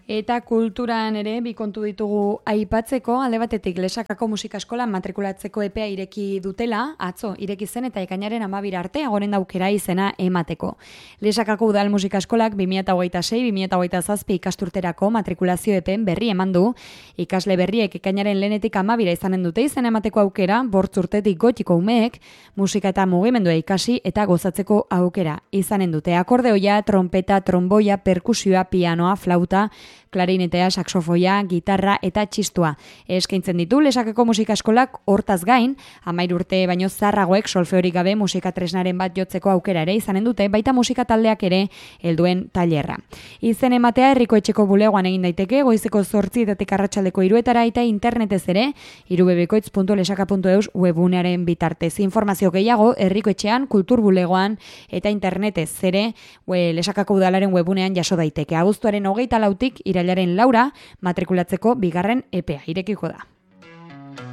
Eta kulturan ere bi kontu ditugu aipatzeko, alde batetik Lesakako musika eskolan matrikulatzeko epea ireki dutela, atzo ireki zen eta ekainaren 12 arte agoren aukera izena emateko. Lesakako udal musika eskolak 2026-2027 ikasturterako matrikulazio epeen berri eman du. Ikasle berriek ekainaren lehenetik 12 izanen dute izena emateko aukera, 5 urtetik gotiko umeek musika eta mugimendua ikasi eta gozatzeko aukera izanen dute. Akordeoia, trompeta, tromboia, perkusioa, pianoa, flauta, klarinetea, saxofoia, gitarra eta txistua. Eskaintzen ditu Lesakako musika eskolak hortaz gain, 13 urte baino zaharragoek solfeorik gabe musika tresnaren bat jotzeko aukera ere izanen dute, baita musika taldeak ere helduen tailerra. Izen ematea herriko etxeko bulegoan egin daiteke, goizeko 8 arratsaldeko 3 eta internetez ere, irubebikoitz.lesaka.eus webunearen bitartez. Informazio gehiago herriko etxean, kultur bulegoan eta internetez ere, Lesakako udalaren webunean jaso daiteke. Abuztuaren 24 irailaren 4 matrikulatzeko bigarren epea irekiko da.